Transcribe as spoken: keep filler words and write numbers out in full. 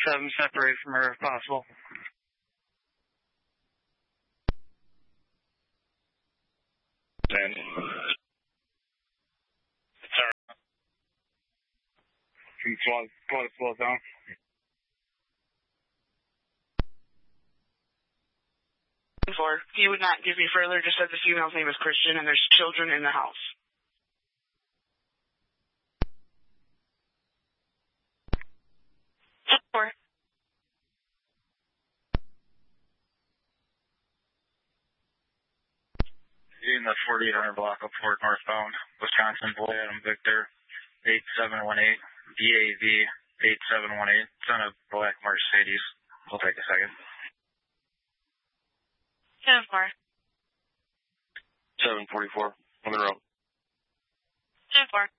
seven separate from her if possible. ten. Sorry. Can you slow, slow, slow it down? Four. He would not give me further, just said the female's name is Christian and there's children in the house. Four. In the forty-eight hundred block of Fort northbound, Wisconsin, boy Adam Victor, eight seven one eight, B A V eight seven one eight. It's on a black Mercedes. We'll take a second. Seven four. seven forty-four, on the road. Seven four.